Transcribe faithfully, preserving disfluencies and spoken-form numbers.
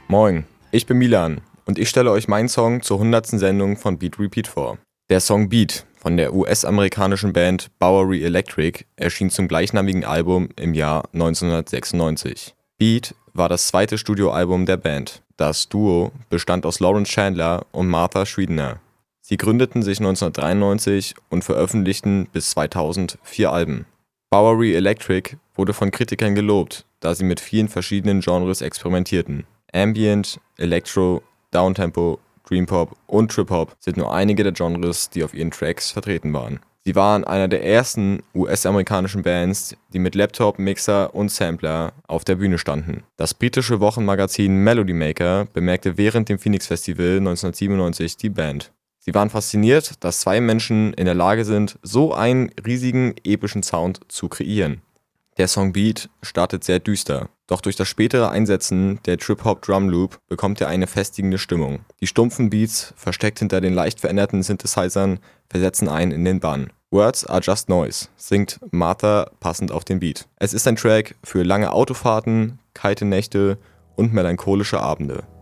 Moin, ich bin Milan und ich stelle euch meinen Song zur hundertsten Sendung von Beat Repeat vor. Der Song Beat von der U S-amerikanischen Band Bowery Electric erschien zum gleichnamigen Album im Jahr neunzehnhundertsechsundneunzig. Beat war das zweite Studioalbum der Band. Das Duo bestand aus Lawrence Chandler und Martha Schwiedner. Sie gründeten sich neunzehnhundertdreiundneunzig und veröffentlichten bis zweitausend vier Alben. Bowery Electric wurde von Kritikern gelobt, da sie mit vielen verschiedenen Genres experimentierten. Ambient, Electro, Downtempo, Dreampop und Trip-Hop sind nur einige der Genres, die auf ihren Tracks vertreten waren. Sie waren einer der ersten U S-amerikanischen Bands, die mit Laptop, Mixer und Sampler auf der Bühne standen. Das britische Wochenmagazin Melody Maker bemerkte während dem Phoenix Festival neunzehnhundertsiebenundneunzig die Band. Sie waren fasziniert, dass zwei Menschen in der Lage sind, so einen riesigen, epischen Sound zu kreieren. Der Song Beat startet sehr düster, doch durch das spätere Einsetzen der Trip-Hop-Drum-Loop bekommt er eine festigende Stimmung. Die stumpfen Beats, versteckt hinter den leicht veränderten Synthesizern, versetzen einen in den Bann. Words are just noise, singt Martha passend auf den Beat. Es ist ein Track für lange Autofahrten, kalte Nächte und melancholische Abende.